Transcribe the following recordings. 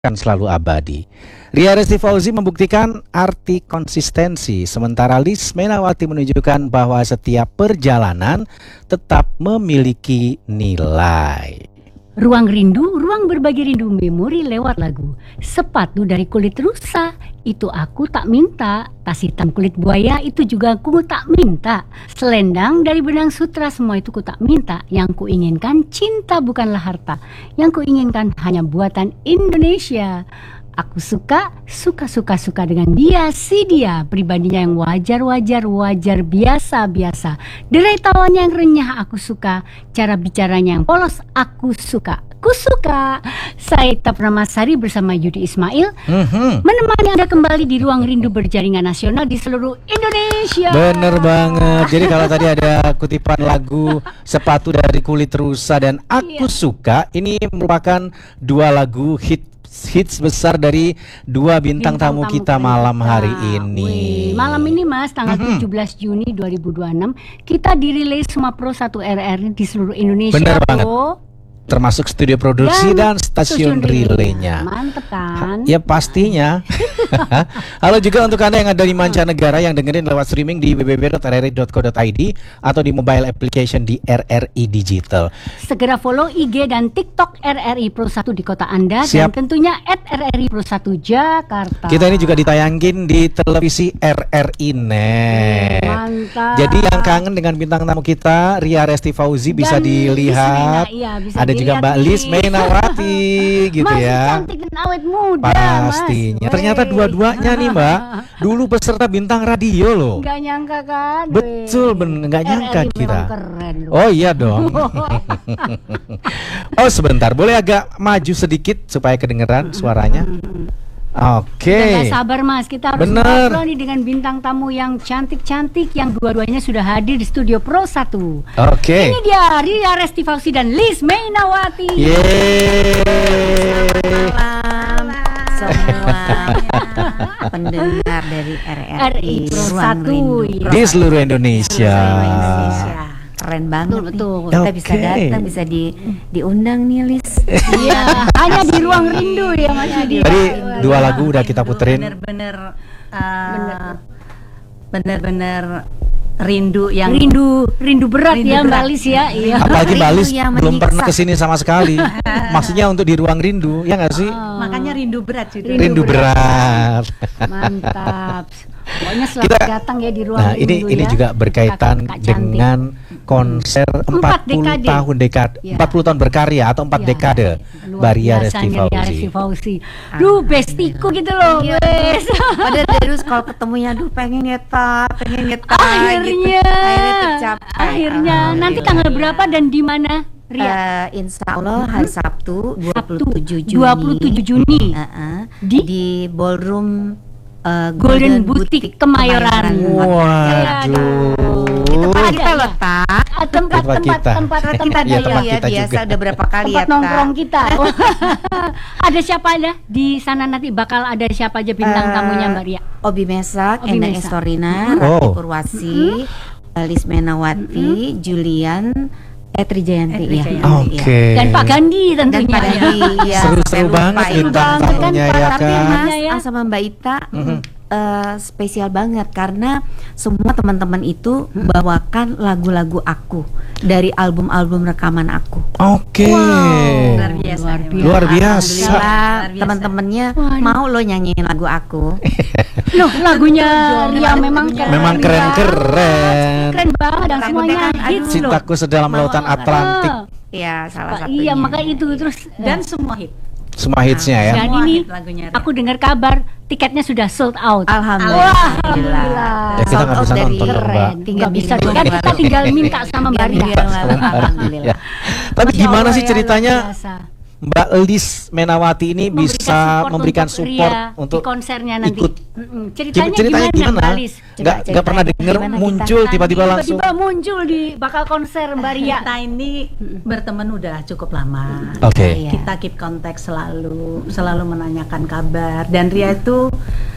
akan selalu abadi. Ria Resti Fauzi membuktikan arti konsistensi, sementara Liz Menawati menunjukkan bahwa setiap perjalanan tetap memiliki nilai. Ruang rindu, ruang berbagi rindu memori lewat lagu. Sepatu dari kulit rusa, itu aku tak minta. Tas hitam kulit buaya, itu juga aku tak minta. Selendang dari benang sutra, semua itu ku tak minta. Yang ku inginkan cinta bukanlah harta. Yang ku inginkan hanya buatan Indonesia. Aku suka dengan dia, si dia. Pribadinya yang wajar, biasa. Derai tawanya yang renyah aku suka. Cara bicaranya yang polos aku suka. Saya Tapra Masari bersama Yudi Ismail menemani Anda kembali di ruang rindu berjaringan nasional di seluruh Indonesia. Bener banget. Jadi kalau tadi ada kutipan lagu Sepatu dari Kulit Rusa dan Aku Suka, ini merupakan dua lagu hits besar dari dua bintang tamu kita malam hari ini. Malam ini Mas, tanggal 17 Juni 2026 kita dirilis semua Pro 1 RRI di seluruh Indonesia. Bener banget. Termasuk studio produksi dan stasiun relaynya. Mantep kan? Ya pastinya. Halo juga untuk Anda yang ada di mancanegara yang dengerin lewat streaming di www.rri.co.id atau di mobile application di RRI Digital. Segera follow IG dan TikTok RRI Pro 1 di kota Anda. Siap. Dan tentunya @RRI Pro 1 Jakarta. Kita ini juga ditayangin di televisi RRI Net. Mantap. Jadi yang kangen dengan bintang tamu kita Ria Resti Fauzi bisa Dan dilihat. bisa ada juga dilihat Mbak nih. Liz Menawati gitu Masih ya. cantik dan awet muda. Pastinya. Mas. Ternyata dua-duanya nih Mbak dulu peserta bintang radio loh. Nggak nyangka kan? Betul, nggak nyangka RRI kita. memang keren loh. Oh iya dong. Oh sebentar, boleh agak maju sedikit supaya kedengeran suaranya. Oke. Kita gak sabar Mas, kita harus Bener. ngobrol nih dengan bintang tamu yang cantik-cantik, yang dua-duanya sudah hadir di studio Pro 1. Oke. Ini dia Ria Resti Fauzi dan Liz Menawati. Yeay. Malam semua pendengar dari RRI Pro Ruang 1 Rindu. ya. Di seluruh Indonesia. Keren banget Betul. nih. Kita bisa Oke. datang, bisa diundang nih Lis. Iya, hanya di ruang rindu ya Mas Yudi. Tadi dua lagu udah kita puterin. Bener-bener rindu yang Rindu berat Rindu ya Mbak berat. Liz ya. Iya. Apalagi Mbak Liz Rindu yang belum menyiksa. pernah kesini sama sekali. Maksudnya untuk di ruang rindu, ya nggak sih? makanya rindu berat sih. Rindu berat. Mantap. Pokoknya selamat Kita- datang ya di ruang Nah, rindu ini ya. juga berkaitan Kakak cantik. dengan konser 40 dekade. tahun Ya. 40 tahun berkarya atau 4 Ya, dekade luar Ria biasa Resti nih Ria Fauzi. Resti Fauzi. Duh, bestiku gitu loh. Iya. Wes. Padahal terus kalau ketemunya aduh pengen nyetak gitu. Akhirnya tercapai. Akhirnya nanti tanggal berapa dan di mana? Ria? Insya Allah hari Sabtu 27 Juni 27 Juni di, di Ballroom Golden Boutique Kemayoran. Waduh. Itu kan kita Ada, loh ya? tak. Tempat Tempat kita. kita Iya, ya, tempat ya. kita biasa juga. udah berapa kali Tempat ya nongkrong tak. kita. Ada siapa aja di sana nanti bakal ada siapa aja bintang tamunya Mbak Ria? Obi Mesak, Obi Endang Mesak. Estorina, Oh. Rati Purwasi, Liz Menawati, Julian, Trijayanti ya. Oke. Dan Pak Gandhi Dan tentunya. pada ya. Seru-seru banget bintang banget kan, tamunya Pak. ya Tapi kan. Mas Ya. sama Mbak Ita spesial banget karena semua teman-teman itu bawakan lagu-lagu aku dari album-album rekaman aku. Oke. Luar biasa. Luar biasa. Alhamdulillah biasa. teman-temannya Waduh. mau lo nyanyiin lagu aku. Loh, lagunya Ria memang keren. Memang keren-keren. Keren banget dan Lagu semuanya kan, aduh. hits loh. Cintaku sedalam lautan Atlantik. Ya salah Pak, satunya. iya makanya itu terus Dan semua hit. Semua hitsnya ya. dan Semua ini hit lagunya Ria. aku dengar kabar tiketnya sudah sold out. Alhamdulillah. Ya, kita nggak bisa Sold out nonton dari dong, Mbak. keren. Nggak bisa kan kita tinggal minta sama Mbak Ria. Alhamdulillah. Tapi Masya gimana Allah sih ya, ceritanya luar biasa. Mbak Liz Menawati ini bisa memberikan untuk support Ria untuk di konsernya nanti. ikut. Ceritanya gimana Mbak Liz? Nggak Coba pernah ceritain denger gimana muncul kita- tiba-tiba langsung. Tiba-tiba muncul di bakal konser Mbak Ria. Kita ini berteman udah cukup lama. Oke. Iya. Kita keep kontak selalu menanyakan kabar. Dan Ria itu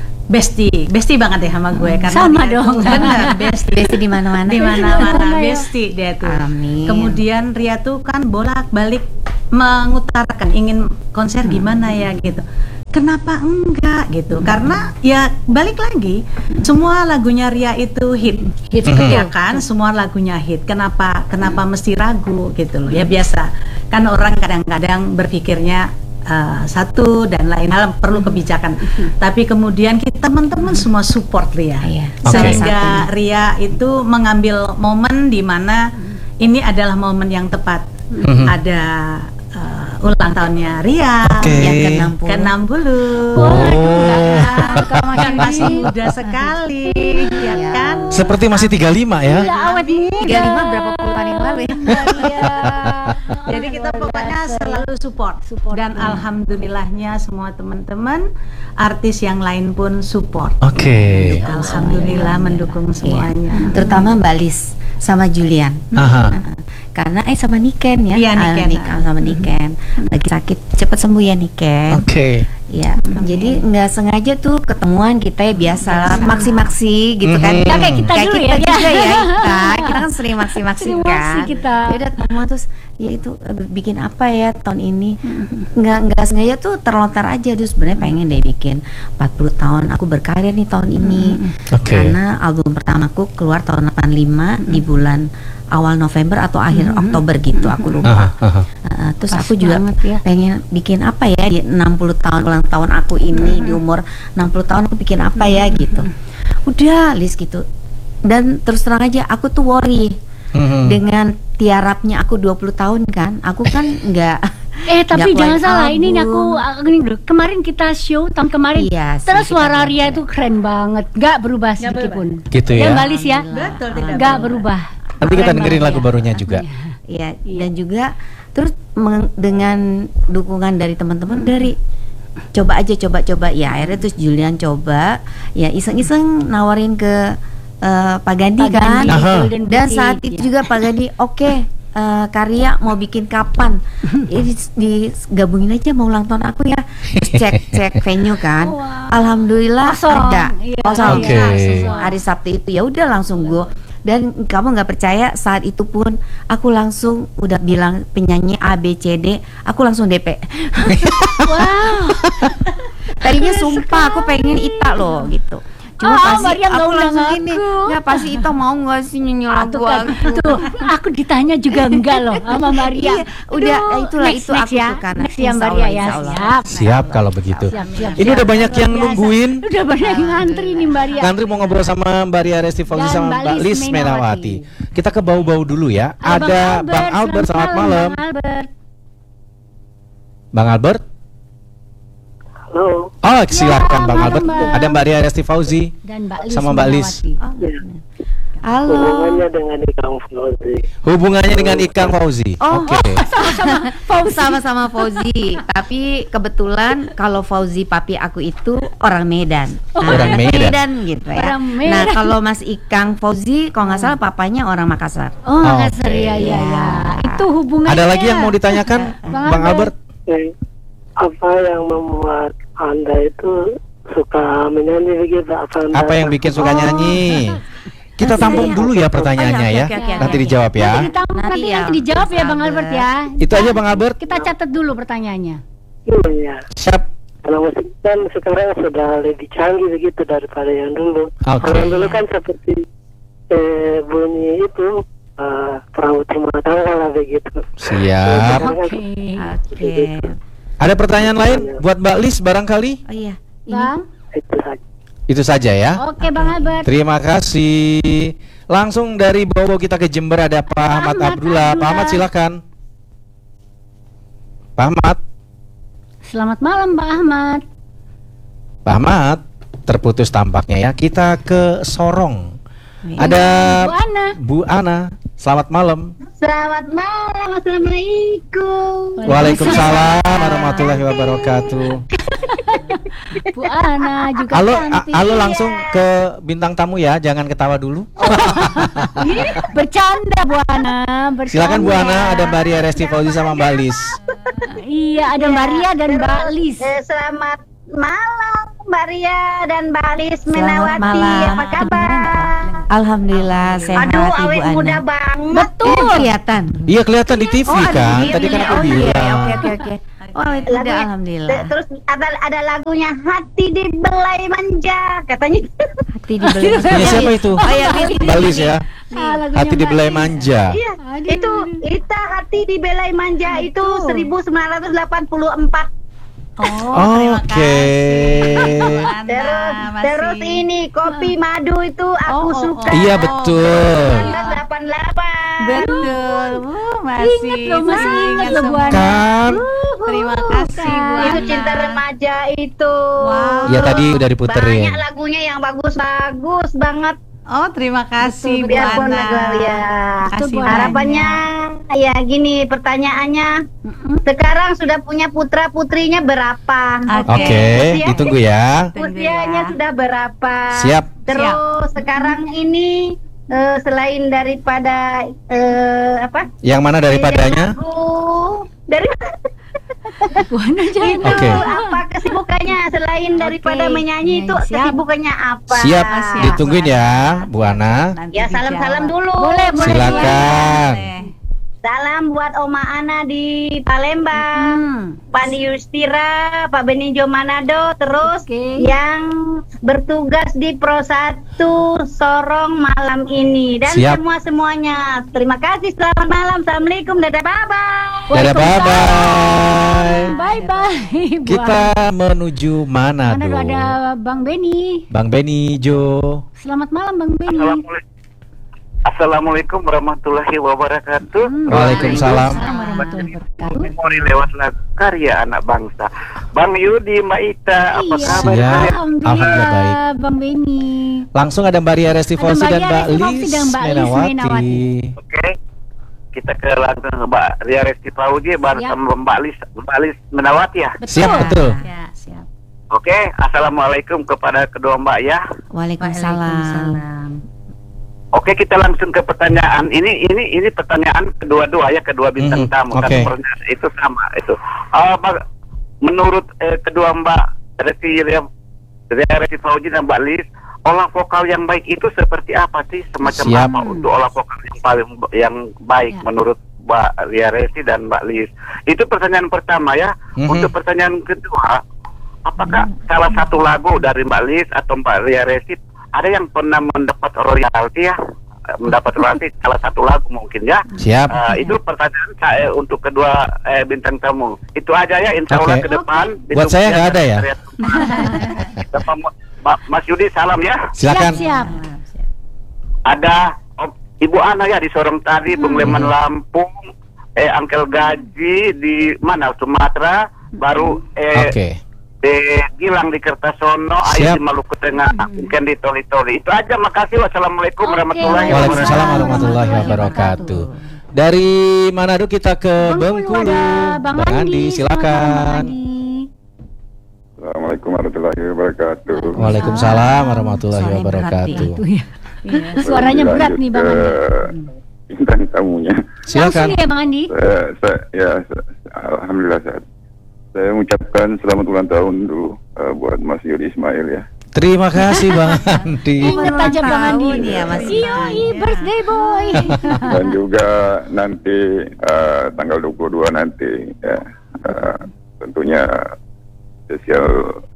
bestie banget ya sama gue karena Sama dia dong. tuh bener bestie Besti di mana-mana. di Mana mana-mana ya? bestie dia tuh. Amin. Kemudian Ria tuh kan bolak-balik mengutarakan ingin konser gimana ya gitu. kenapa enggak gitu? Karena ya balik lagi, semua lagunya Ria itu hit, ya kan? Semua lagunya hit. Kenapa mesti ragu gitu loh? Ya biasa, kan orang kadang-kadang berpikirnya satu dan lain hal perlu kebijakan. Tapi kemudian kita teman-teman semua support Ria, sehingga Ria itu mengambil momen di mana ini adalah momen yang tepat. Ada ulang tahunnya Ria yang ke-60. Kan masih muda sekali, ya kan? Seperti masih 35 ya. Iya, awet muda. 35 berapa puluhan yang lalu ya. Jadi kita pokoknya selalu support. Dan alhamdulillahnya semua teman-teman artis yang lain pun support. Oke. Alhamdulillah mendukung semuanya. Terutama Mbak Lis sama Julian. Karena sama Niken ya. Iya, Niken. Sama Niken. Lagi sakit, cepat sembuh ya Niken. Oke. Ya, jadi nggak sengaja tuh ketemuan kita ya biasa maksi-maksi gitu kan. Ya, kayak kita dulu ya. juga ya. Kita kan sering maksi-maksi Sering kan. maksi kita. Ya udah temuan terus ya itu bikin apa ya tahun ini. Nggak sengaja tuh terlontar aja terus sebenarnya pengen deh bikin 40 tahun aku berkarya nih tahun ini. Karena album pertamaku keluar tahun 85 di bulan awal November atau akhir Oktober gitu, aku lupa. Terus Pas aku juga ya. pengen bikin apa ya di 60 tahun ulang tahun aku ini, di umur 60 tahun aku bikin apa ya gitu. Udah list gitu. Dan terus terang aja aku tuh worry dengan tiarapnya aku 20 tahun kan. Aku kan nggak Tapi nggak jangan keluarin salah, ini album. aku kemarin kita show tahun kemarin. Iya sih, terus kita suara belajar. Ria itu keren banget, nggak berubah sedikit pun. Gitu Ya ya. Mbak Lis ya, Betul, tidak nggak berubah. Nanti kita Keren dengerin banget lagu ya. barunya juga. Ya, dan juga terus dengan dukungan dari teman-teman dari coba ya akhirnya terus Julian coba ya iseng-iseng nawarin ke Pak Gandhi kan. Golden Dan Boutique, saat itu ya. juga Pak Gandhi oke, Karya mau bikin kapan? Digabungin aja mau ulang tahun aku ya. Terus cek venue kan. Alhamdulillah Kosong. ada. Iya, Kosong. Oke. Hari Sabtu itu ya udah langsung gue. Dan kamu nggak percaya saat itu pun aku langsung udah bilang penyanyi A B C D, aku langsung DP. Wow. Tadinya sumpah aku pengen Ita loh gitu. Cuma pasti Maria nggak aku undang langsung gini, aku. nggak pasti Ita mau nggak sih nyanyi lagu Kan, aku. tuh, aku ditanya juga enggak loh sama Maria. Iya, udah itulah Next, itu next aku ya. suka. Next ya Insya Maria Allah, ya. insya Allah. Siap. Siap kalau begitu. Siap. Ini udah banyak yang Luar biasa. nungguin. Udah banyak yang ngantri nih Maria. Ngantri mau ngobrol sama Mbak Ria Resti Fauzi Dan sama Mbak Mbak Lis Lis Menawati. Kita ke bau-bau dulu ya. Ada Bang Albert, selamat malam. Bang Albert. Bang Albert. Halo. Oh, silakan Bang malam, Albert. Bang. Ada Mbak Ria Resti Fauzi Dan Mbak Lis sama Mbak Lis. Menawati. Halo. Hubungannya dengan Ikang Fauzi. Hubungannya dengan Ikang Fauzi. Oh, Oke. Sama-sama Fauzi. Tapi kebetulan kalau Fauzi papi aku itu orang Medan. Orang Medan. gitu ya. Orang Medan. Nah, kalau Mas Ikang Fauzi kalau nggak salah papanya orang Makassar. Oh, Oke. Makassar ya. Itu hubungannya. Ada lagi yang mau ditanyakan, Bang Albert? Apa yang membuat Anda itu suka menyanyi begitu? Apa yang bikin suka nyanyi? Kita tampung dulu ya pertanyaannya ya. Oke, Nanti dijawab ya. Nanti ya, dijawab ya Bang sabar. Albert ya. Itu aja Bang Albert. Kita catat dulu pertanyaannya. Iya. Siap. Kalau musik kan sekarang sudah lebih canggih begitu daripada yang dulu. Oke. Kalau yang dulu kan seperti bunyi itu perahu rumah tangga lah begitu. Siap. Oke. Ada pertanyaan lain buat Mbak Lis barangkali? Oh iya. Bang. Itu saja. Itu saja ya. Oke Bang Albert. Terima kasih. Langsung dari Bobo kita ke Jember ada Pak Ahmad Abdullah. Pak Ahmad silakan. Pak Ahmad. Selamat malam Pak Ahmad. Pak Ahmad terputus tampaknya ya. Kita ke Sorong. Ada Bu Ana. Bu Ana. Selamat malam. Selamat malam, assalamualaikum. Waalaikumsalam warahmatullahi wabarakatuh. Bu Ana juga Halo, cantik. halo langsung ke bintang tamu ya, jangan ketawa dulu. Bercanda Bu Ana. Bercanda. Silakan Bu Ana, ada Mbak Ria Resti Fauzi sama Mbak Lis. Iya, ada Maria dan Mbak Lis. Selamat malam, Mbak Ria dan Mbak Lis Selamat Menawati. malam. Apa kabar? Alhamdulillah sehat Aduh, Ibu awet Ana. muda banget. Ini kelihatan. Iya kelihatan di TV Oh, ada kan, di tadi TV. kan aku Oh, iya, bilang. Oke. Oh, itu udah Lagunya- alhamdulillah. Terus ada lagunya Hati Dibelai Manja katanya. Hati dibeli. Punya siapa itu? Oh ya, ini. Mbak Lis ya. lagunya Hati dibelai manja. Iya, itu Hati Dibelai Manja itu 1984. Oh, terima Oke. kasih. Bu Ana, Terus masih. ini Kopi Madu itu Aku Oh, Suka. Iya betul. 1988. Betul, Bu, masih Ingat loh, masih ingat loh, Bu Ana. Kan? Terima kasih, Bu Itu Ana. Cinta Remaja itu. Wow. Ya tadi udah diputerin. Banyak lagunya yang bagus-bagus banget. Oh, terima kasih Bu Biarpun Ana. lagu ya. Kasih Bu Ana. Harapannya ya gini pertanyaannya. Sekarang sudah punya putra putrinya berapa? Oke, Usia- ditunggu ya. Tunggu Usianya ya. sudah berapa? Siap. Terus sekarang ini selain daripada apa? Yang mana daripadanya? Lagu dari Bu Ana jangan. itu Oke. apa kesibukannya selain daripada menyanyi itu siap. kesibukannya apa? Siap, Siap. ditungguin ya, Bu Ana. Nanti Ya salam-salam dijawab. dulu. Boleh, boleh. Silakan. Boleh. Salam buat Oma Ana di Palembang, Pandi Yustira, Pak Benijo Manado, terus Oke. yang bertugas di Pro 1 Sorong malam ini dan Siap. semuanya. Terima kasih, selamat malam, assalamualaikum, dadah, bye bye. Dadah, bye-bye. Bye bye. Bu Kita menuju Ana. Manado. Ada Bang Beni. Bang Beni Jo. Selamat malam Bang Beni. Assalamualaikum warahmatullahi wabarakatuh. Waalaikumsalam. Warahmatullahi wabarakatuh. Memori lewat lagu karya anak bangsa. Bang Yudi, Mbak Ita, apa Iya. kabar? Siap. kalian? Alhamdulillah baik. Bang Beni. Langsung ada Mbak Ria Restivosi Ada Mbak dan Ria Mbak Restivosi Lis dan Mbak Lis Menawati. Menawati. Oke. Kita ke langsung ke Mbak Ria Resti Fauzi bersama Mbak Lis Menawati ya. Siap, betul. Ya, siap. Oke, assalamualaikum kepada kedua Mbak ya. Waalaikumsalam. Oke, kita langsung ke pertanyaan. Ini pertanyaan kedua-dua ya, kedua bintang tamu. oke. Kan pertanyaan itu sama itu. Menurut kedua Mbak Resti Fauzi dan Mbak Lis, olah vokal yang baik itu seperti apa sih? Semacam Siap. apa untuk olah vokal yang paling yang baik menurut Mbak Ria Resti dan Mbak Lis? Itu pertanyaan pertama ya. Untuk pertanyaan kedua, apakah salah satu lagu dari Mbak Lis atau Mbak Ria Resti ada yang pernah mendapat royalti ya? Mendapat royalti salah satu lagu mungkin ya. Siap. Itu pertanyaan saya untuk kedua bintang tamu. Itu aja ya, insya Allah Oke. ke depan. Buat saya nggak ada ya? Mas Yudi salam ya. Silakan. Siap. Ada Ibu Ana ya di Sorong tadi, Bung Leman Lampung, Angkel Gaji di mana Sumatera, baru Oke. Gilang di Kertasono, Siap. Ayu di Maluku Tengah, mungkin di Toli-Toli. Itu aja, makasih. Wassalamualaikum warahmatullahi Waalaikumsalam wabarakatuh. warahmatullahi wabarakatuh. Dari Manado kita ke Bengkulu Bengkulu. ada Bang Andi. Silakan. Selamat malam, Bang Andi. Assalamualaikum warahmatullahi wabarakatuh. Waalaikumsalam warahmatullahi Suaranya berat wabarakatuh. Itu ya. Suaranya berat nih Bang Andi. Bintang tamunya. Silakan. Langsung ya Bang Andi. Alhamdulillah sehat. Saya mengucapkan selamat ulang tahun dulu buat Mas Yudi Ismail ya. Terima kasih Bang Andi. Ingat aja Bang Andi. tahun ya, Mas Yoi, birthday boy. Dan juga nanti tanggal 22 nanti ya, tentunya spesial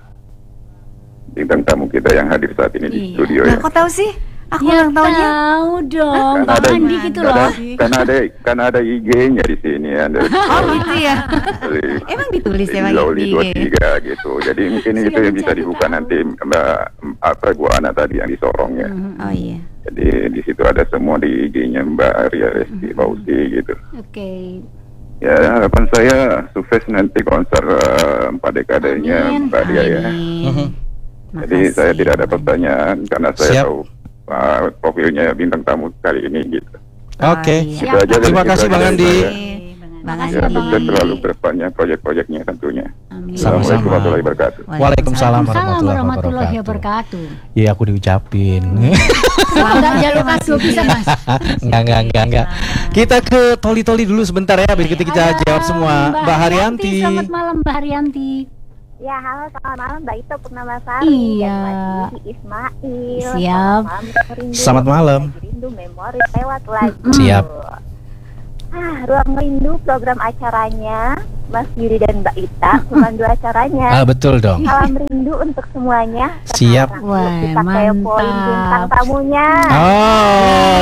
bintang tamu kita yang hadir saat ini di studio Nah, ya. kok tahu sih? Aku Ya ulang tahunnya. tahu dong, Kan Bang ada- Andi gitu loh. Kan ada IG-nya di sini ya. Oh gitu ya. Emang ditulis ya Bang Loli Andi? 23 gitu. Jadi mungkin itu yang bisa dibuka nanti Mbak Bu Ana tadi yang di Sorong ya. Oh iya. Jadi di situ ada semua di IG-nya Mbak Ria Resti Fauzi gitu. Oke. Ya harapan saya sukses nanti konser 4 dekadenya Amin. Mbak Ria ya. Amin. Jadi saya tidak ada pertanyaan karena saya Siap. tahu profilnya bintang tamu kali ini gitu. Oke. Itu aja dari Terima kasih kita Bang dari Andi. saya. Bang Ya Andi. sukses selalu ke depannya proyek-proyeknya tentunya. Amin. Assalamualaikum Sama-sama. warahmatullahi wabarakatuh. Waalaikumsalam warahmatullahi warahmatullahi wabarakatuh. wabarakatuh. Iya aku diucapin. Selamat jalur kasu bisa Mas. Enggak. Kita ke Toli-Toli dulu sebentar ya, biar kita Ada jawab semua. Mbak Haryanti. Selamat malam Mbak Haryanti. Ya, halo, selamat malam Mbak Ito Purnamasari Iya. dan Mas Yudi Ismail. Siap. Selamat malam, Rindu. Selamat malam. Rindu memori lewat lagu. Siap. Ruang Rindu program acaranya Mas Yudi dan Mbak Ita, pemandu acaranya. Betul dong. Salam rindu untuk semuanya. Siap. Sekarang Wah, kita kepoin bintang tamunya. Oh,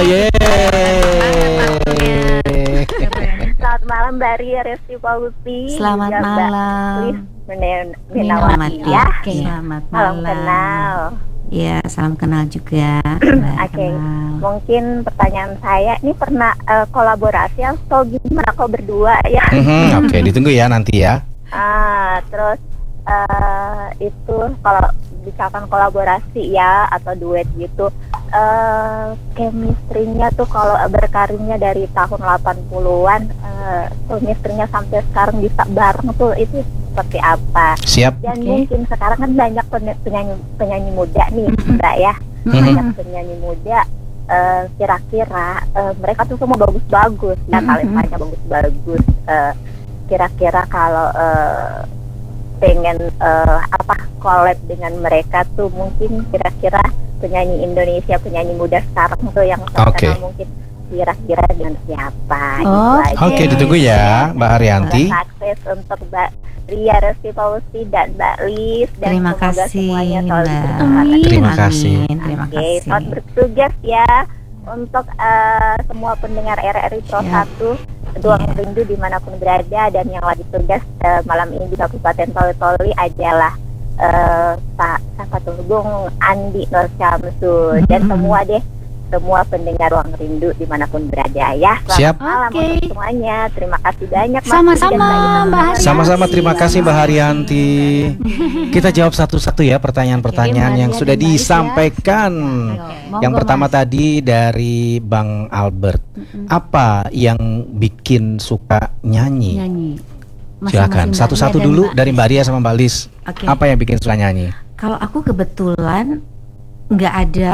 Selamat malam Mbak Ria Resti Pausi. Selamat juga Mbak malam. Liz Minawati. ya. Selamat Salam malam. kenal. Iya, salam kenal juga. Oke, mungkin pertanyaan saya ini pernah kolaborasi atau gimana kok berdua ya? Oke, ditunggu ya nanti ya. Terus itu kalau misalkan kolaborasi ya atau duet gitu, chemistry-nya tuh kalau berkarirnya dari tahun 80-an, chemistry-nya sampai sekarang bisa bareng tuh itu seperti apa? Siap. Dan mungkin sekarang kan banyak penyanyi muda nih, Mbak ya. Banyak penyanyi muda, kira-kira mereka tuh semua bagus-bagus, ya talentanya bagus-bagus. Kira-kira kalau pengen collab dengan mereka tuh mungkin kira-kira penyanyi Indonesia, penyanyi muda sekarang tuh yang terkenal mungkin kira-kira dengan siapa? Oke, ditunggu ya Mbak Haryanti. Sukses untuk Mbak Ria Resti Pausi dan Mbak Liz, dan Terima semoga kasih, semuanya selalu Mbak. bersemangat. Terima kasih. Terima Oke, kasih. selamat bertugas ya untuk semua pendengar RRI Pro 1 Ruang Rindu dimanapun berada, dan yang lagi tugas malam ini di Kabupaten Toli-Toli adalah Pak Bung Andi Nur Syamsul dan semua pendengar Ruang Rindu dimanapun berada ya. Selamat malam untuk semuanya. Terima kasih banyak. Sama-sama Mbak Haryanti. Sama-sama, terima kasih Mbak Haryanti. Kita jawab satu-satu ya pertanyaan-pertanyaan yang sudah disampaikan. Yang pertama tadi dari Bang Albert. Apa yang bikin suka nyanyi? Silakan satu-satu dulu dari Mbak Ria sama Mbak Liz. Apa yang bikin suka nyanyi? Kalau aku kebetulan nggak ada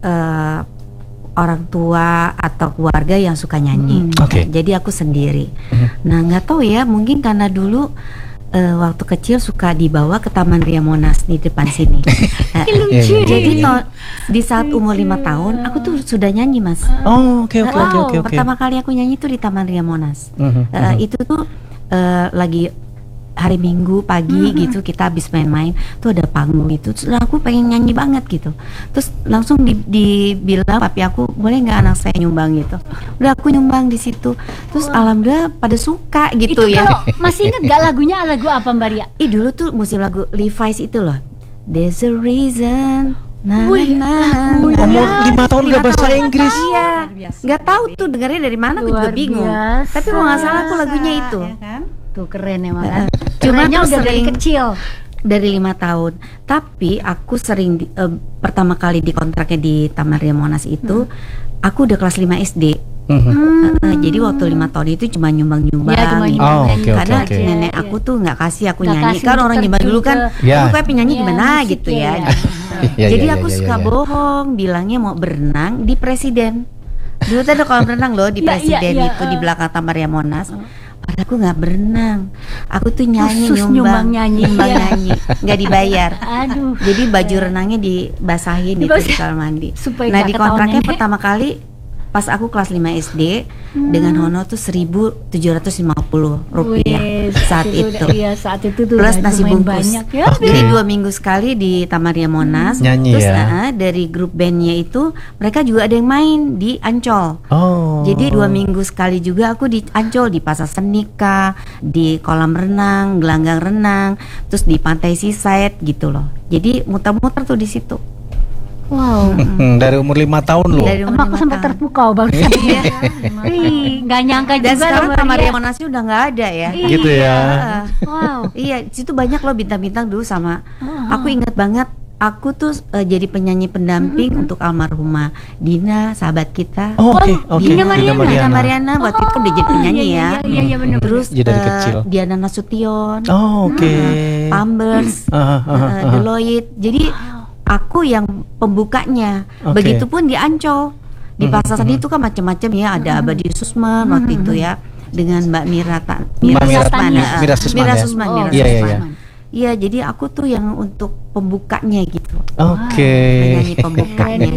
orang tua atau keluarga yang suka nyanyi. Jadi aku sendiri. Nah, nggak tahu ya, mungkin karena dulu waktu kecil suka dibawa ke Taman Ria Monas di depan sini. Jadi di saat umur 5 tahun aku tuh sudah nyanyi, Mas. Oke. Pertama kali aku nyanyi tuh di Taman Ria Monas. Itu tuh lagi hari Minggu pagi gitu, kita habis main-main tuh ada panggung itu, terus aku pengen nyanyi banget gitu, terus langsung dibilang papi aku, boleh nggak anak saya nyumbang gitu. Udah aku nyumbang di situ, terus alhamdulillah pada suka gitu itu ya. Kalau masih inget gak lagunya, lagu apa Mbak Ria? Dulu tuh musim lagu Levi's itu loh, There's a Reason. Umur 5 tahun udah bahasa Inggris. Iya, nggak tahu tuh dengarnya dari mana, aku juga bingung. Tapi kalau nggak salah aku lagunya itu. Tuh keren emang kan. Cuma Kerennya tuh udah dari sering kecil. dari 5 tahun. Tapi aku sering pertama kali dikontraknya di Taman Ria Monas itu, aku udah kelas 5 SD. Jadi waktu 5 tahun itu cuma nyumbang-nyumbang. Karena nenek aku tuh nggak kasih aku nyanyi. Kan orang zaman dulu kan, aku kayak penyanyi gimana gitu ya. Jadi aku suka bohong, bilangnya mau berenang di Presiden. Dulu tuh ada kolam renang loh di Presiden itu di belakang Taman Ria Monas. Padahal aku nggak berenang, aku tuh nyumbang nyanyi, nggak dibayar. Aduh. Jadi baju renangnya dibasahin itu di kamar mandi. Nah di kontraknya pertama kali pas aku kelas 5 SD dengan honor tuh 1.750 rupiah saat itu. Iya, saat itu tuh plus nasi bungkus. Ya, jadi 2 minggu sekali di Taman Ria Monas. Nyanyi terus ya? Dari grup bandnya itu mereka juga ada yang main di Ancol. Jadi 2 minggu sekali juga aku di Ancol, di Pasar Senika, di kolam renang, gelanggang renang, terus di Pantai Seaside gitu loh. Jadi muter-muter tuh di situ. Wow. Dari umur 5 tahun loh. Aku sampai terpukau banget. Nggak nyangka dan juga. sekarang Taman Ria Monasnya udah nggak ada ya. Gitu ya. Wow. Iya, situ banyak loh bintang-bintang dulu sama. Aku ingat banget. Aku tuh jadi penyanyi pendamping untuk almarhumah Dina, sahabat kita. Dina Mariana waktu itu udah jadi penyanyi ya. Iya benar. Terus Diana Nasution. Pampers, Deloitte. Jadi aku yang pembukanya. Begitupun di Ancol, di Pasar Seni itu kan macam-macam ya. Ada Abadi Susman waktu itu ya, dengan Mbak Mira Susman. Iya, jadi aku tuh yang untuk pembukanya gitu. Penyanyi pembukanya.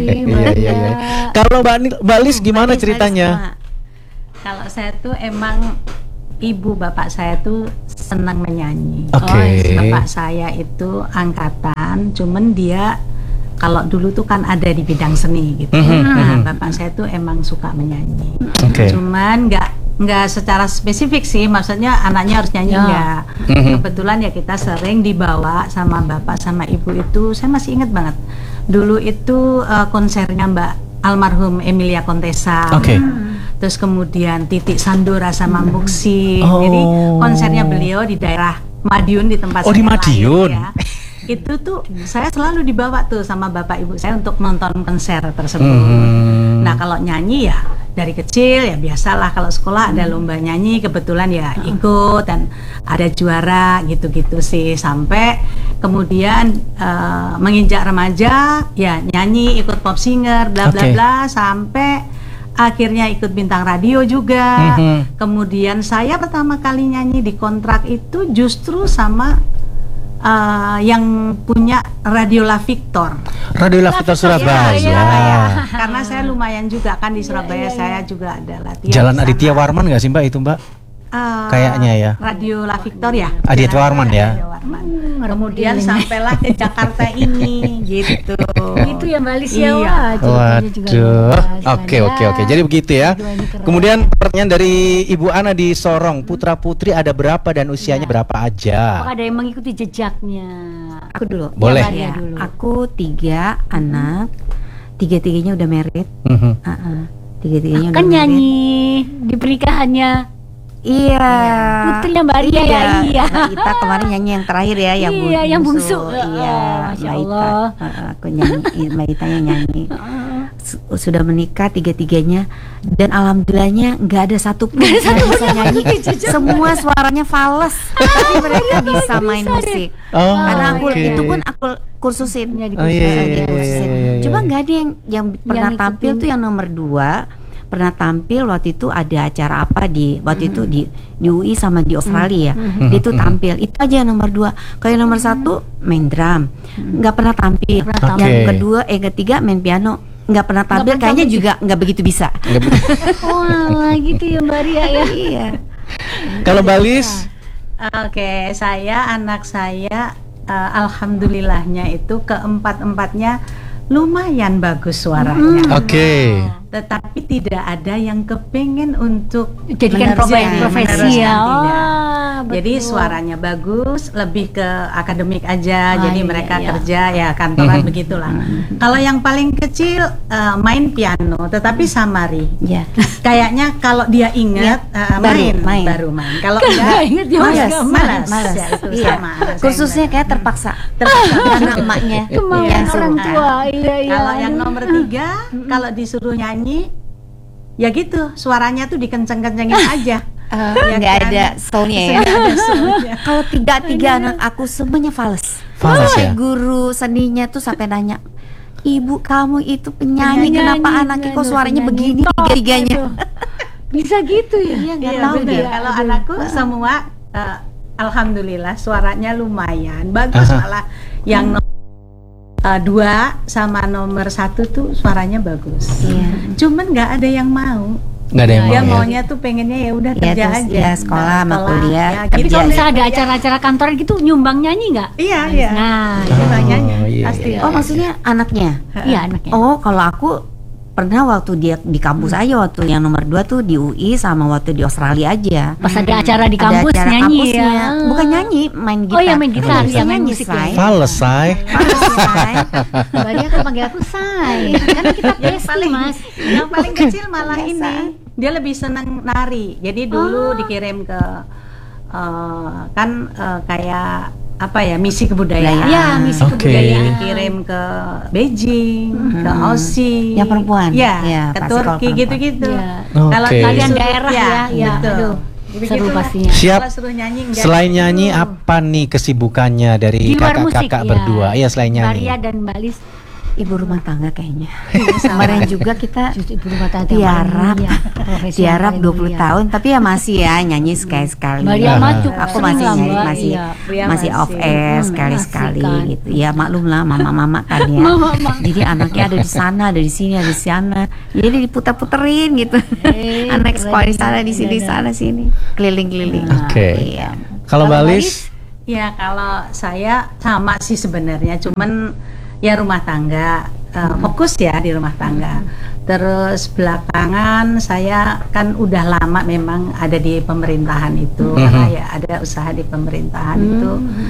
Kalau Mbak Liz gimana ceritanya? Kalau saya tuh emang ibu bapak saya tuh senang menyanyi. Oke. Bapak saya itu angkatan, cuman dia kalau dulu tuh kan ada di bidang seni gitu. Nah, bapak saya tuh emang suka menyanyi. Oke. Cuman nggak secara spesifik sih, maksudnya anaknya harus nyanyi nggak. Kebetulan ya kita sering dibawa sama bapak sama ibu itu, saya masih ingat banget. Dulu itu konsernya Mbak almarhum Emilia Contessa. Oke. Terus kemudian Titik Sandora sama Muksi. Jadi konsernya beliau di daerah Madiun di tempat saya di Madiun. lahir, ya. Itu tuh saya selalu dibawa tuh sama bapak ibu saya untuk nonton konser tersebut. Nah kalau nyanyi ya dari kecil ya biasalah, kalau sekolah ada lomba nyanyi kebetulan ya ikut dan ada juara gitu-gitu sih, sampai kemudian menginjak remaja ya nyanyi, ikut pop singer bla bla bla, sampai akhirnya ikut bintang radio juga. Kemudian saya pertama kali nyanyi di kontrak itu justru sama yang punya Radio La Victor. Radio La Victor Surabaya. Karena saya lumayan juga kan di Surabaya, saya juga ada latihan. Jalan Aditya Warman nggak sih Mbak itu Mbak? Kayaknya ya. Radio La Victor ya. Aditya Warman ya. Kemudian sampailah ke Jakarta ini gitu. Itu ya Mbak Lis ya. Waduh. Oke. Jadi begitu ya. Kemudian pertanyaan dari Ibu Ana di Sorong, putra putri ada berapa dan usianya berapa aja? Apakah ada yang mengikuti jejaknya? Aku dulu. Boleh. Ya, aku 3 anak, 3-tiganya udah married. 3-tiganya udah Kan married. nyanyi di pernikahannya. Iya. Putrinya Mbak Ria ya. Iya. Mbak Ita kemarin nyanyi yang terakhir ya, yang Iya, yang bungsu. Iya, Masya Mbak Ita. Allah. Aku nyanyi, Mbak Ita yang nyanyi. Sudah menikah 3-tiganya dan alhamdulillahnya nggak ada satu pun yang bisa nyanyi. Semua suaranya fals, tapi mereka bisa main musik. Karena aku itu pun aku kursusin. Coba nggak ada yang pernah tampil tuh yang nomor 2. Pernah tampil waktu itu ada acara apa di waktu itu di UI sama di Australia ya. Dia tuh tampil, itu aja yang nomor 2. Kalau yang nomor 1 main drum, nggak pernah tampil. Yang ketiga main piano, nggak pernah tampil. Kayaknya juga nggak begitu bisa. Wah gitu ya Mbak Ria ya. Iya. Kalau Mbak Lis? Oke, anak saya alhamdulillahnya itu keempat-empatnya lumayan bagus suaranya. Oke. Tetapi tidak ada yang kepengen untuk jadikan profesi ya. Jadi suaranya bagus, lebih ke akademik aja. Jadi mereka kerja ya kantoran begitulah. Kalau yang paling kecil main piano, tetapi samari. Kayaknya kalau dia ingat baru main. Kalau enggak malas. Ya, itu sama. Kursusnya kayak terpaksa karena emaknya yang orang tua. Kalau yang nomor 3 kalau disuruh nyanyi ya gitu, suaranya tuh dikenceng-kencengin aja. Nggak ada soundnya ya. Kalau 3 anak aku semuanya fals ya. Guru seninya tuh sampai nanya, ibu kamu itu penyanyi, kenapa anaknya kok suaranya begini 3-tiganya? Bisa gitu ya? Iya, nggak tahu dia. Kalau anakku semua alhamdulillah suaranya lumayan bagus, malah yang 2 sama nomor 1 tuh suaranya bagus. Cuman nggak ada yang mau. Nggak ada yang dia mau, maunya tuh pengennya ya udah kerja aja. Ya sekolah sama kuliah. Tapi kalau misalnya ada acara-acara kantor gitu nyumbang nyanyi nggak? Iya. Nah, nyumbang nyanyi pasti. Oh maksudnya anaknya? Iya anaknya. Oh kalau aku pernah waktu dia di kampus aja, waktu yang nomor 2 tuh di UI sama waktu di Australia aja. Pas ada acara di kampus acara nyanyi kampusnya. ya. Bukan nyanyi, main gitar. Oh ya main gitar, ya main nyanyi musik Say. ya. Fals, Say. Mbak Ria kan panggil aku Say. Karena kita pasti Mas. Yang paling kecil malah ini dia lebih senang nari. Jadi dulu dikirim ke kayak apa ya, misi kebudayaan. Ya, misi kebudayaan. Dikirim ke Beijing, ke Aussie. Yang perempuan. Ya, ke Turki gitu-gitu. Kalau kalian daerah ya. Betul. Seru pastinya. Siap. Nyanyi, selain nyanyi apa nih kesibukannya dari kakak-kakak berdua? Iya, selain nyanyi. Mbak Ria dan Mbak Lis. ibu rumah tangga kayaknya. Kemarin juga kita Justru ibu rumah tangga tiarap, yang profesi yang tiarap paling 20 mulia. tahun, tapi ya masih ya nyanyi sekali-sekali. Mbak Ria maju, Aku sering masih lah, nyanyi, Mbak. masih Iya. masih off air sekali-sekali asik kan. gitu. Ya maklum lah mama-mama kan ya. Mama-mama. Jadi anaknya ada di sana, ada di sini, ada di sana. Jadi diputar-puterin gitu. Anak sekolah di sana, di sini, di sana, sini, keliling-keliling. Oke. Iya. Kalau Mbak Lis? Ya kalau saya sama sih sebenarnya, cuman ya rumah tangga, fokus ya di rumah tangga. Terus belakangan saya kan udah lama memang ada di pemerintahan itu, karena ya ada usaha di pemerintahan itu,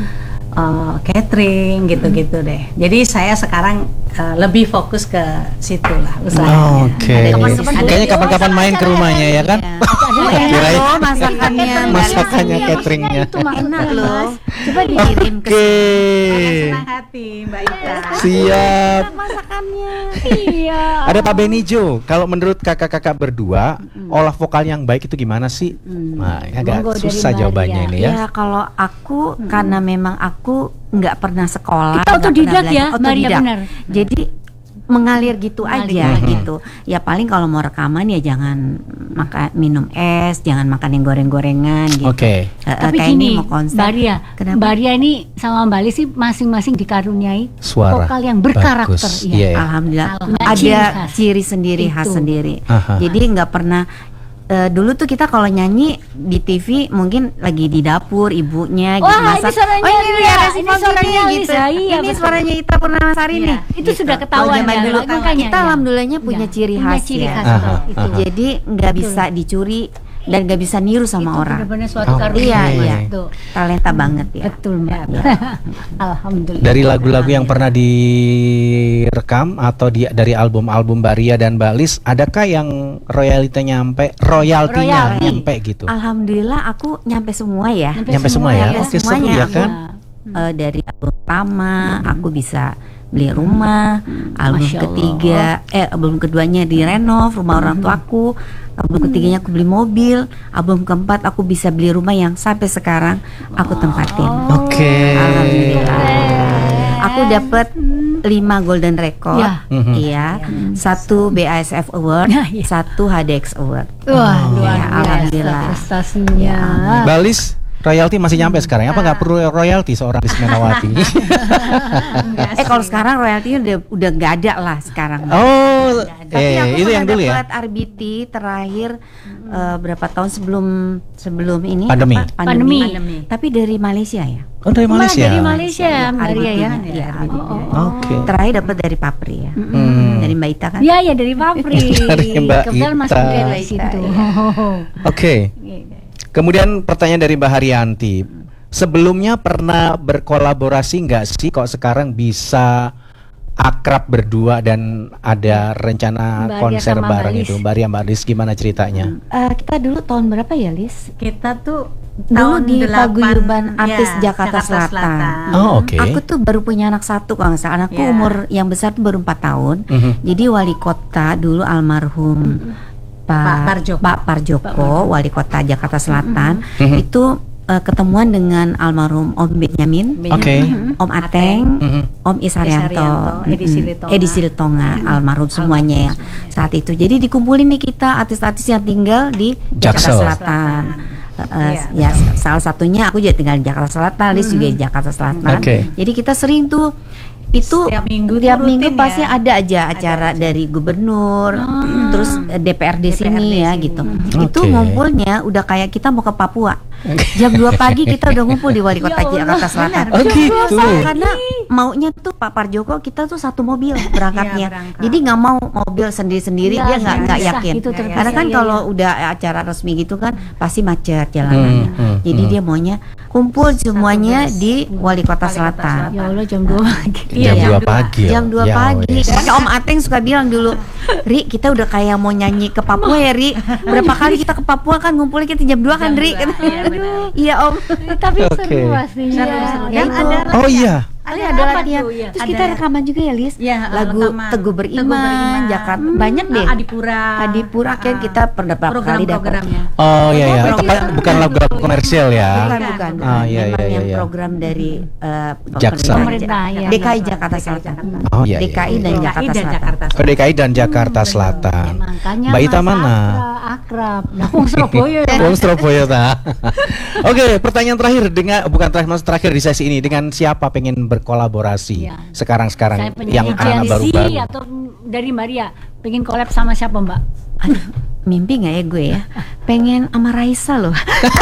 catering gitu-gitu deh. Jadi saya sekarang lebih fokus ke situ lah usahanya. Oke. Kayaknya kapan-kapan main ke rumahnya ya kan? Kirain Loh, masakannya, masakannya, cateringnya. Itu maksudnya enak loh. Coba Dikirim ke Oke. Senang hati Mbak Ita. Siap. masakannya. Iya. Ada Pak Benijo. Kalau menurut kakak-kakak berdua, olah vokal yang baik itu gimana sih? Nah, ini agak Monggo dari susah Mbak jawabannya Ria. ini ya. Ya kalau aku karena memang aku nggak pernah sekolah, Kita nggak otodidak pernah ya, belajar, Maria, otodidak. benar. Jadi mengalir gitu Mengalir. aja gitu. Ya paling kalau mau rekaman ya jangan minum es, jangan makan yang goreng-gorengan gitu. Oke. Tapi Kayak gini, ini mau konser. Mbak Ria, Kenapa? Mbak Ria ini sama Mbak Lis sih masing-masing dikaruniai Suara vokal yang berkarakter. bagus. Iya. Iya. Alhamdulillah Alhamdulillah. ada Ciri khas. ciri sendiri khas Itu. sendiri. Aha. Jadi nggak pernah dulu tuh kita kalau nyanyi di TV mungkin lagi di dapur ibunya gitu Wah, ini masak. suaranya oh ini Ria, Ria ini Resipon suaranya gitu. Lisa, iya, Ini betul. suaranya Ita Purnamasari Iya, nih. itu sudah ketahuan Kalau zaman ya, dulu makanya kita ya. alhamdulillahnya punya Iya, ciri punya khas ciri ya. khas, Aha, itu. Jadi nggak bisa dicuri dan nggak bisa niru sama Itu orang. benar-benar suatu Oh, karunia. iya, iya. Itu. Talenta banget ya. Betul, Mbak. Alhamdulillah. Dari lagu-lagu yang pernah direkam atau dari album-album Mbak Ria dan Mbak Lis, adakah yang royaltinya Royalti. nyampe gitu? Alhamdulillah aku nyampe semua ya. Nyampe semua ya? Nyampe Oke, seru semuanya. ya kan? Dari album pertama aku bisa beli rumah, album Masya ketiga album keduanya direnov rumah orang tuaku, album ketiganya aku beli mobil, album keempat aku bisa beli rumah yang sampai sekarang aku tempatin. Oke. Alhamdulillah. Aku dapat 5 golden record, Ya. iya, 1 BASF Award, Nah, iya. 1 HDX Award. Wah, luar Ya, biasa alhamdulillah. prestasinya. Mbak Lis, royalti masih nyampe sekarang. Apa nggak perlu royalti seorang Lis Menawati? Kalau sekarang royaltinya udah nggak ada lah sekarang. Oh, Tapi aku itu yang dulu ya. dapat RBT terakhir berapa tahun sebelum ini Pandemi. apa? Pandemi. Tapi dari Malaysia ya. Oh, dari Malah Malaysia. dari Malaysia, Mbak Ria ya. Iya, RBT. Oke. Terakhir dapat dari Papri ya. Hmm. Dari Mbak Ita kan. Iya, ya dari Papri. Dari Mbak Kebetulan masuk Ita. dari Mbak Ita, situ. Oke. Kemudian pertanyaan dari Mbak Haryanti. Sebelumnya pernah berkolaborasi nggak sih kok sekarang bisa akrab berdua dan ada rencana Mbak Ria konser sama bareng Mbak Lis. itu? Mbak Ria, Mbak Lis gimana ceritanya? Kita dulu tahun berapa ya, Lis? Kita tuh Dulu tahun di 8, Paguyuban ya, Artis Jakarta Selatan. Oh, oke. Aku tuh baru punya anak satu kalau nggak salah. Anakku Ya. umur yang besar tuh baru 4 tahun. Mhm. Jadi wali kota dulu almarhum Pak Parjoko, wali kota Jakarta Selatan, Mhm. itu ketemuan dengan almarhum Om Benyamin, Oke. Om Ateng, Mhm. Om Isarianto, Edi Silitonga. Edi Silitonga, almarhum semuanya ya saat itu. Jadi dikumpulin nih kita artis-artis yang tinggal di Jakarta Jaksel. Selatan. Ya salah satunya aku juga tinggal di Jakarta Selatan, Lis juga di Jakarta Selatan. Oke. Jadi kita sering tuh itu Setiap minggu tiap tuh minggu rutin pasti ya? ada aja acara dari gubernur, terus DPRD sini ya gitu. Itu Oke. ngumpulnya udah kayak kita mau ke Papua. Jam 2 pagi kita udah ngumpul di wali kota Jakarta Selatan. Oh, gitu. Karena maunya tuh Pak Parjoko kita tuh satu mobil berangkatnya. Iya, berangkat. Jadi nggak mau mobil sendiri-sendiri, dia nggak bisa, yakin. itu terpisah. Karena kan Iya, kalau udah acara resmi gitu kan pasti macet jalanannya. Jadi dia maunya kumpul semuanya di wali kota Selatan. Ya Allah, jam 2 pagi. Jam 2 pagi. ya? Jam 2 Ya pagi. wes. Makanya Om Ateng suka bilang dulu, Ri, kita udah kayak mau nyanyi ke Papua ya, Ri. Berapa kali kita ke Papua kan ngumpulnya kita jam 2 kan, Ri. Iya, benar. Iya, Om. Tapi Oke. seru pastinya. Seru. Ya, Dan ada Oh iya, ada apa latihan. tuh, ya? Terus Ada kita rekaman juga ya, Lis. Ya, lagu rekaman. Teguh Beriman, Beriman. Jakarta. Banyak deh. Adipura. Kan kita pernah berapa kali dapat. Program-programnya. Oh iya ya, bukan lagu komersial ya. Bukan. Ah, iya, Memang iya, yang iya. program dari Jaksa. Pemerintah, ya. DKI Jakarta Selatan. Oh iya. DKI dan Jakarta Selatan. Oh, DKI dan Jakarta Selatan. Makanya Mbak Ita Mas mana? Akrab. Nah, wong Surabaya. Wong Surabaya ta. Oke, pertanyaan terakhir bukan terakhir di sesi ini, dengan siapa pengen berkolaborasi Iya. sekarang Saya yang penyanyi anak Gen Z baru-baru? atau dari Maria pengen collab sama siapa, Mbak? Aduh, mimpi nggak ya gue ya? Pengen sama Raisa loh.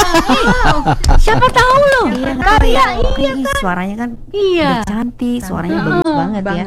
Siapa tahu loh. Iya, nggak tahu ya. Suaranya kan Iya. udah cantik, suaranya bagus banget ya.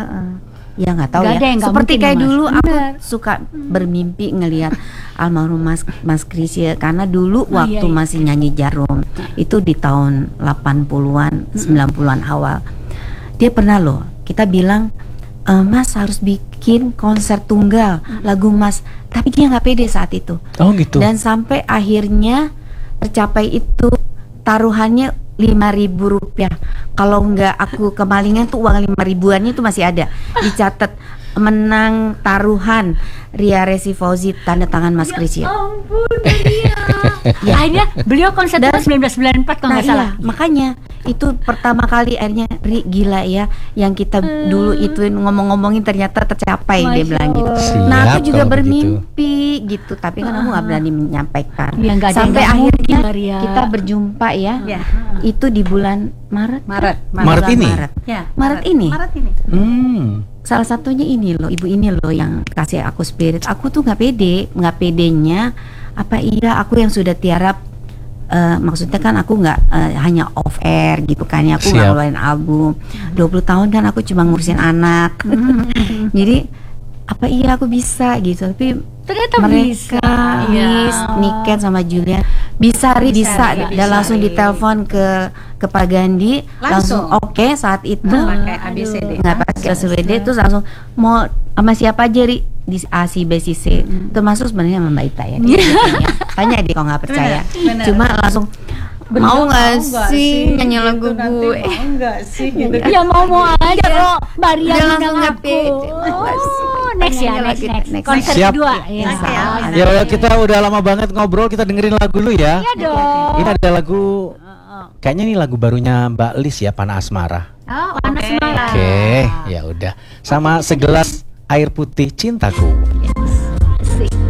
Ya nggak tahu Nggak ya. ada yang nggak Seperti mungkin, kayak Mas. dulu aku Bener. suka bermimpi ngelihat almarhum Mas Krisya, karena dulu Oh, waktu iya, iya. masih nyanyi Jarum itu di tahun 80-an, 90-an awal. Dia pernah loh, kita bilang Mas harus bikin konser tunggal lagu Mas, tapi dia nggak pede saat itu. Oh gitu. Dan sampai akhirnya tercapai itu, taruhannya 5.000 rupiah. Kalau nggak aku kemalingan tuh uang 5.000-annya itu masih ada. Dicatat menang taruhan Ria Resi Fauzi, tanda tangan Mas Krisya. Ampun, Maria. Akhirnya beliau konser Dan- 1994 kalau Nah nggak salah. iya, makanya itu pertama kali akhirnya Ri, gila ya, yang kita dulu ituin ngomong-ngomongin ternyata tercapai, dia Masya bilang gitu. Allah. Nah aku Siap juga kalau bermimpi gitu, tapi kan aku nggak berani menyampaikan. Ya, nggak ada yang Sampai nggak mungkin, akhirnya Maria. kita berjumpa ya, Ya. itu di bulan Maret. Maret. Maret Bulan ini? Ya, Maret ini. Maret ini. Salah satunya ini loh, ibu ini loh yang kasih aku spirit. Aku tuh nggak pedenya. Apa iya aku yang sudah tiarap, maksudnya kan aku nggak hanya off air gitu kan ya, aku nggak Siap. ngeluarin album. 20 tahun kan aku cuma ngurusin anak. Jadi apa iya aku bisa gitu, tapi Ternyata mereka bisa. Lis, Iya. Niken sama Julian bisa Bisa, dan bisa. langsung ditelepon ke Pak Gandhi, langsung oke saat itu. Pakai ABCD. Nggak pakai ABCD, terus langsung mau sama siapa aja Ri, di A, C, B, C, C. Termasuk sebenarnya sama Mbak Ita ya. Tanya deh kalau nggak percaya. Benar. Cuma langsung mau nggak sih nyanyi Gitu, lagu nanti gue? mau nggak sih gitu kan. Ya mau aja kok Maria Dia undang langsung aku. nge-pay. Oh, next ya, Nyanyi next. lagi, next. Konser Siap. kedua. Iya. Ya. Ya kita udah lama banget ngobrol, kita dengerin lagu dulu ya. Iya dong. Ini ada lagu, kayaknya ini lagu barunya Mbak Lis ya, Panah Asmara. Oh, panas banget. Oke, ya udah. Sama segelas air putih cintaku. Asik.